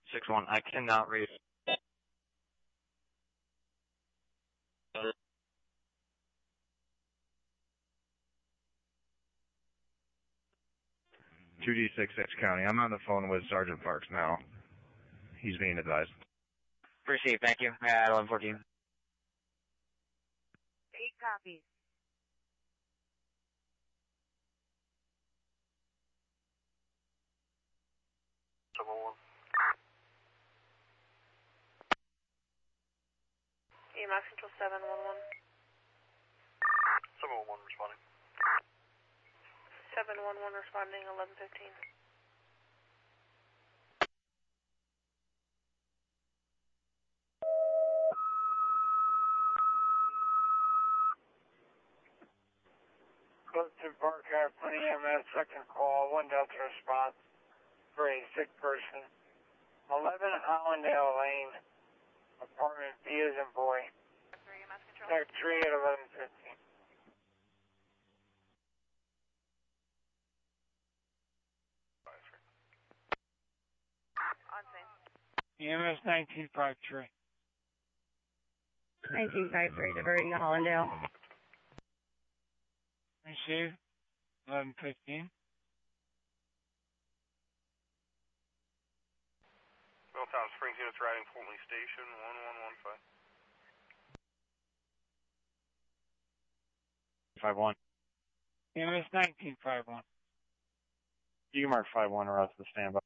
6-1, I cannot read. County. I'm on the phone with Sergeant Parks now. He's being advised. Received, thank you. At 1114. 8 copies. EMS Control 711. 711 responding. 711 responding, 1115. Close to Park Airplane EMS, second call, 1 Delta response for a sick person. 11 Allendale Lane, apartment B as in boy. Tech 3 at 1115. On scene. EMS 1953. 1953, diverting Allendale. Receive 1115. Milltown Springs units riding Fort Lee Station 1115. 5-1. EMS 1951. You can mark 5-1 or else the standby.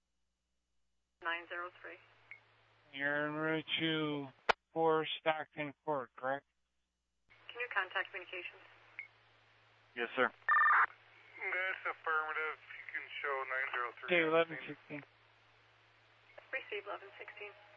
903. You're en route to 4 Stockton Court, correct? Can you contact communications? Yes, sir. That's affirmative. You can show 903. Okay, 1116. Receive 1116.